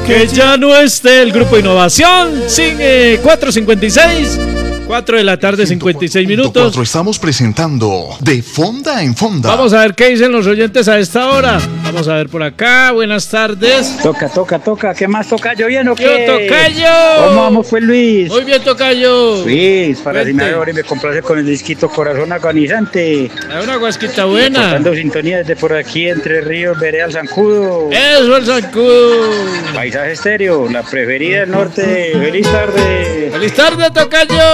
que ya no esté el Grupo Innovación. Sigue 4:56. 4 de la tarde, 56 minutos. Estamos presentando De Fonda en Fonda. Vamos a ver qué dicen los oyentes a esta hora. Vamos a ver por acá. Buenas tardes. Toca. ¿Qué más, tocayo? ¿Bien o qué? Yo, tocayo. ¿Cómo vamos, pues, Luis? Muy bien, tocayo. Luis, para si me ahora y me complace con el disquito Corazón Agonizante. Hay una guasquita buena. Dando sintonía desde por aquí, Entre Ríos, veré al Zancudo. Eso, el zancudo. Paisaje Estéreo, la preferida del norte. Feliz tarde. Feliz tarde, tocayo.